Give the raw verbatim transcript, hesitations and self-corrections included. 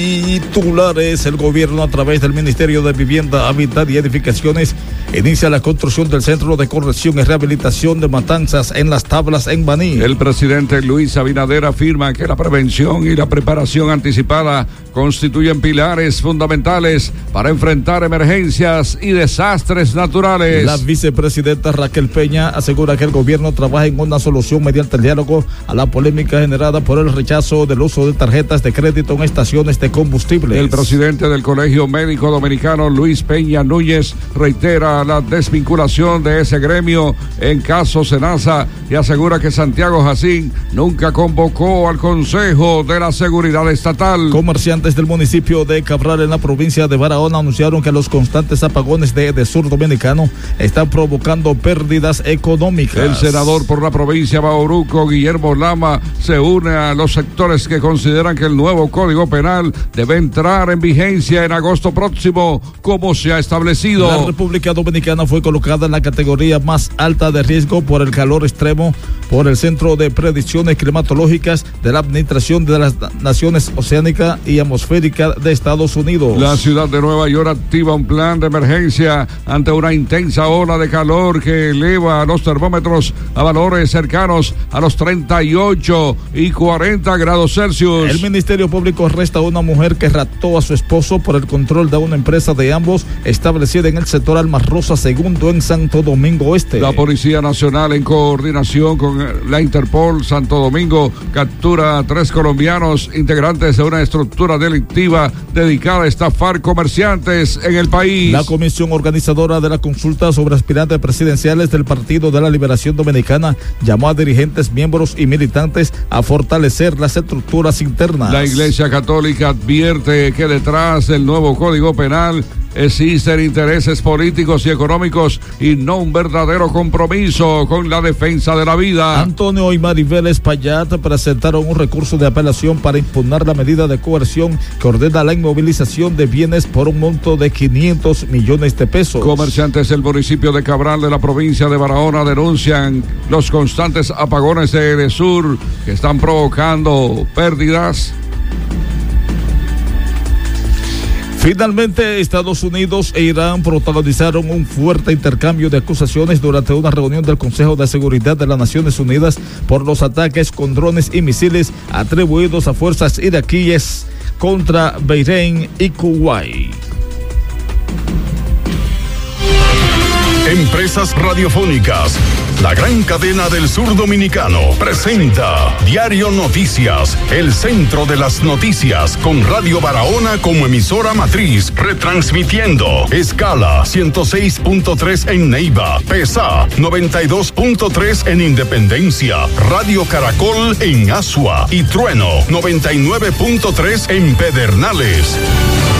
Titulares: el gobierno, a través del Ministerio de Vivienda, Hábitat y Edificaciones, inicia la construcción del Centro de Corrección y Rehabilitación de Matanzas en Las Tablas, en Baní. El presidente Luis Abinader afirma que la prevención y la preparación anticipada constituyen pilares fundamentales para enfrentar emergencias y desastres naturales. La vicepresidenta Raquel Peña asegura que el gobierno trabaja en una solución mediante el diálogo a la polémica generada por el rechazo del uso de tarjetas de crédito en estaciones de combustible. El presidente del Colegio Médico Dominicano, Luis Peña Núñez, reitera la desvinculación de ese gremio en caso Senasa y asegura que Santiago Jacín nunca convocó al Consejo de la Seguridad Estatal. Comerciantes del municipio de Cabral, en la provincia de Barahona, anunciaron que los constantes apagones de Edesur Dominicano están provocando pérdidas económicas. El senador por la provincia de Bauruco, Guillermo Lama, se une a los sectores que consideran que el nuevo Código Penal debe entrar en vigencia en agosto próximo, como se ha establecido. La República Dominicana fue colocada en la categoría más alta de riesgo por el calor extremo por el Centro de Predicciones Climatológicas de la Administración de las Naciones Oceánica y Atmosférica de Estados Unidos. La ciudad de Nueva York activa un plan de emergencia ante una intensa ola de calor que eleva los termómetros a valores cercanos a los treinta y ocho y cuarenta grados Celsius. El Ministerio Público arresta a una mujer que raptó a su esposo por el control de una empresa de ambos establecida en el sector Almas Rosa segundo en Santo Domingo Este. La Policía Nacional, en coordinación con la Interpol Santo Domingo, captura a tres colombianos integrantes de una estructura delictiva dedicada a estafar comerciantes en el país. La comisión organizadora de la consulta sobre aspirantes presidenciales del Partido de la Liberación Dominicana llamó a dirigentes, miembros y militantes a fortalecer las estructuras internas. La Iglesia Católica advierte que detrás del nuevo Código Penal existen intereses políticos y económicos y no un verdadero compromiso con la defensa de la vida. Antonio y Maribel Espaillat presentaron un recurso de apelación para impugnar la medida de coerción que ordena la inmovilización de bienes por un monto de quinientos millones de pesos. Comerciantes del municipio de Cabral de la provincia de Barahona denuncian los constantes apagones de Edesur que están provocando pérdidas. Finalmente, Estados Unidos e Irán protagonizaron un fuerte intercambio de acusaciones durante una reunión del Consejo de Seguridad de las Naciones Unidas por los ataques con drones y misiles atribuidos a fuerzas iraquíes contra Bahrein y Kuwait. Empresas Radiofónicas, la gran cadena del sur dominicano, presenta Diario Noticias, el centro de las noticias, con Radio Barahona como emisora matriz, retransmitiendo escala ciento seis punto tres en Neiva, Pesa noventa y dos punto tres en Independencia, Radio Caracol en Asua y Trueno noventa y nueve punto tres en Pedernales.